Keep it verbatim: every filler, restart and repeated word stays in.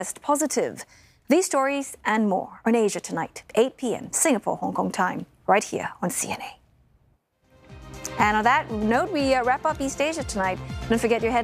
positive. These stories and more on Asia Tonight, eight p m Singapore, Hong Kong time, right here on C N A. And on that note, we uh, wrap up East Asia tonight. Don't forget your head.